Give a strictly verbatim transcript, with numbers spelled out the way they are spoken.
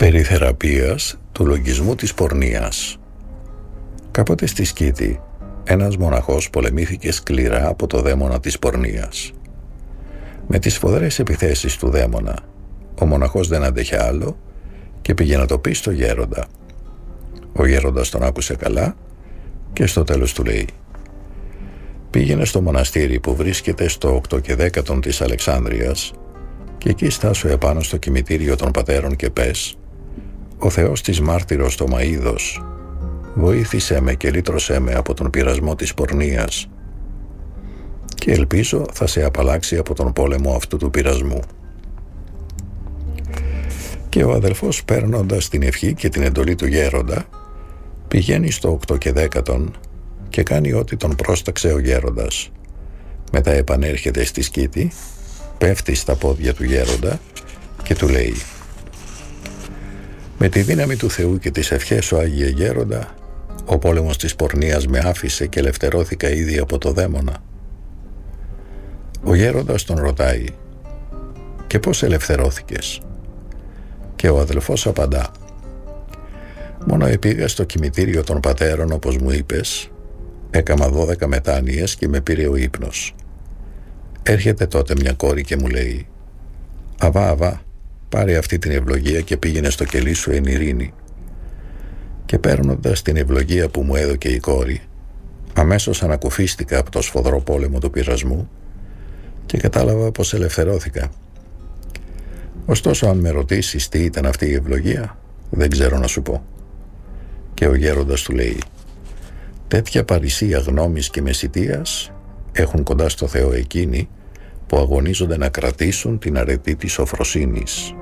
Περί θεραπείας του λογισμού της πορνείας. Κάποτε στη Σκήτη, ένας μοναχός πολεμήθηκε σκληρά από το δαίμονα της πορνείας. Με τις σφοδρές επιθέσεις του δαίμονα, ο μοναχός δεν άντεχε άλλο και πήγε να το πει στο γέροντα. Ο γέροντας τον άκουσε καλά και στο τέλος του λέει: «Πήγαινε στο μοναστήρι που βρίσκεται στο οκτώ και δέκατον της Αλεξάνδρειας και εκεί στάσου επάνω στο κημητήριο των πατέρων και πες: ο Θεός της μάρτυρος το Μαΐδος, βοήθησέ με και λύτρωσέ με από τον πειρασμό της πορνείας και ελπίζω θα σε απαλλάξει από τον πόλεμο αυτού του πειρασμού». Και ο αδελφός, παίρνοντας την ευχή και την εντολή του γέροντα, πηγαίνει στο οκτώ και δέκατον και κάνει ό,τι τον πρόσταξε ο γέροντας. Μετά επανέρχεται στη Σκήτη, πέφτει στα πόδια του γέροντα και του λέει: «Με τη δύναμη του Θεού και τις ευχές σου, Άγιε Γέροντα, ο πόλεμος της πορνείας με άφησε και ελευθερώθηκα ήδη από το δαίμονα». Ο γέροντας τον ρωτάει: «Και πώς ελευθερώθηκες?» Και ο αδελφός απαντά: «Μόνο επήγα στο κημητήριο των πατέρων όπως μου είπες, έκαμα δώδεκα μετάνοιες και με πήρε ο ύπνος. Έρχεται τότε μια κόρη και μου λέει: «Αβά, αβά, πάρε αυτή την ευλογία και πήγαινε στο κελί σου εν ειρήνη». Και παίρνοντας την ευλογία που μου έδωκε η κόρη, αμέσως ανακουφίστηκα από το σφοδρό πόλεμο του πειρασμού και κατάλαβα πως ελευθερώθηκα. Ωστόσο, αν με ρωτήσεις τι ήταν αυτή η ευλογία, δεν ξέρω να σου πω». Και ο γέροντας του λέει: «Τέτοια παρησία γνώμης και μεσιτείας έχουν κοντά στο Θεό εκείνοι που αγωνίζονται να κρατήσουν την αρετή της σοφροσύνης».